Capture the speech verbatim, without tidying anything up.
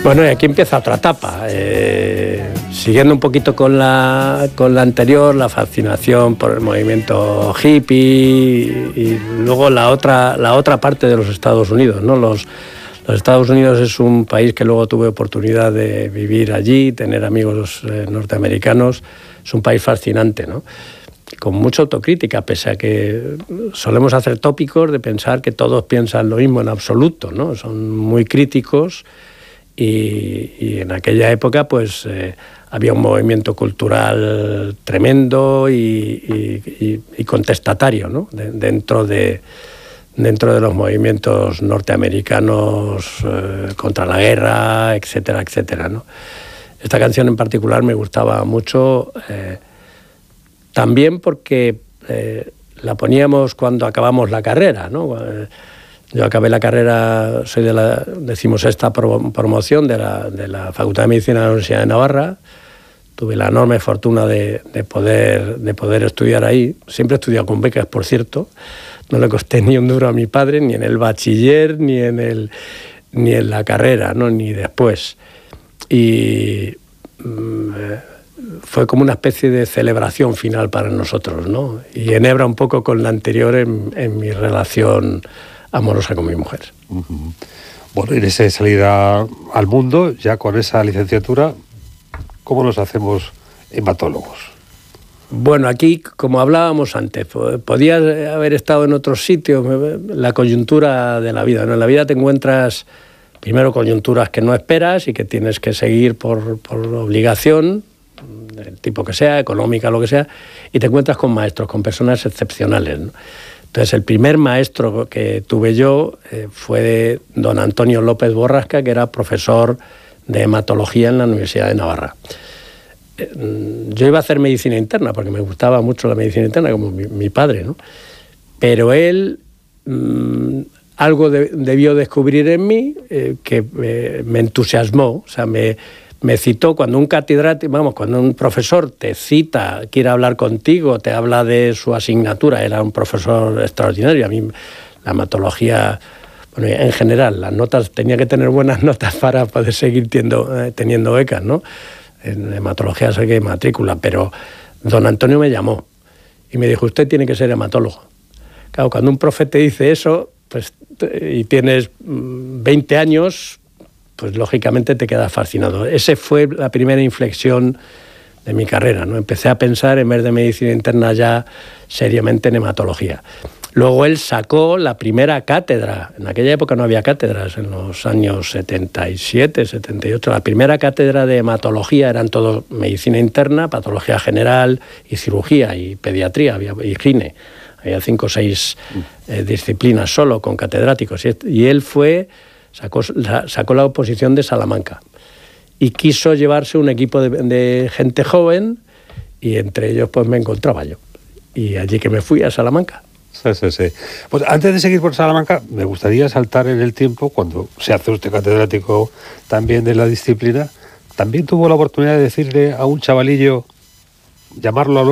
Bueno, y aquí empieza otra etapa. Eh, siguiendo un poquito con la, con la anterior, la fascinación por el movimiento hippie y, y luego la otra, la otra parte de los Estados Unidos, ¿no? Los, los Estados Unidos es un país que luego tuve oportunidad de vivir allí, tener amigos eh, norteamericanos. Es un país fascinante, ¿no? Con mucha autocrítica, pese a que solemos hacer tópicos de pensar que todos piensan lo mismo en absoluto, ¿no? Son muy críticos y, y en aquella época pues eh, había un movimiento cultural tremendo y, y, y, y contestatario, ¿no? De, dentro de dentro de los movimientos norteamericanos eh, contra la guerra, etcétera, etcétera, ¿no? Esta canción en particular me gustaba mucho, eh, también porque eh, la poníamos cuando acabamos la carrera, ¿no? Yo acabé la carrera, soy de la decimosexta promoción de la, de la Facultad de Medicina de la Universidad de Navarra. Tuve la enorme fortuna de, de, poder, de poder estudiar ahí. Siempre he estudiado con becas, por cierto. No le costé ni un duro a mi padre, ni en el bachiller, ni en, el, ni en la carrera, ¿no? Ni después. Y mmm, fue como una especie de celebración final para nosotros, ¿no? Y enhebra un poco con la anterior en, en mi relación amorosa con mi mujer. Uh-huh. Bueno, en esa salida al mundo, ya con esa licenciatura, ¿cómo nos hacemos hematólogos? Bueno, aquí, como hablábamos antes, podías haber estado en otros sitios, la coyuntura de la vida, ¿no? En la vida te encuentras primero coyunturas que no esperas y que tienes que seguir por, por obligación, del tipo que sea, económica, lo que sea, y te encuentras con maestros, con personas excepcionales, ¿no? Entonces, el primer maestro que tuve yo eh, fue don Antonio López Borrasca, que era profesor de hematología en la Universidad de Navarra. Eh, yo iba a hacer medicina interna, porque me gustaba mucho la medicina interna, como mi, mi padre, ¿no? Pero él mmm, algo de, debió descubrir en mí eh, que eh, me entusiasmó, o sea, me... Me citó cuando un catedrático, vamos, cuando un profesor te cita, quiere hablar contigo, te habla de su asignatura, era un profesor extraordinario. A mí la hematología, bueno, en general, las notas, tenía que tener buenas notas para poder seguir teniendo, eh, teniendo becas, ¿no? En hematología sé que hay matrícula, pero don Antonio me llamó y me dijo, usted tiene que ser hematólogo. Claro, cuando un profe te dice eso, pues, y tienes veinte años... pues lógicamente te quedas fascinado. Esa fue la primera inflexión de mi carrera, ¿no? Empecé a pensar, en vez de medicina interna, ya seriamente en hematología. Luego él sacó la primera cátedra. En aquella época no había cátedras, en los años setenta y siete, setenta y ocho. La primera cátedra de hematología eran todo medicina interna, patología general y cirugía y pediatría había, y gine. Había cinco o seis eh, disciplinas solo con catedráticos. Y, y él fue... Sacó, sacó la oposición de Salamanca y quiso llevarse un equipo de, de gente joven y entre ellos pues me encontraba yo. Y allí que me fui a Salamanca. Sí, sí, sí. Pues antes de seguir por Salamanca, me gustaría saltar en el tiempo, cuando se hace usted catedrático también de la disciplina, también tuvo la oportunidad de decirle a un chavalillo, llamarlo a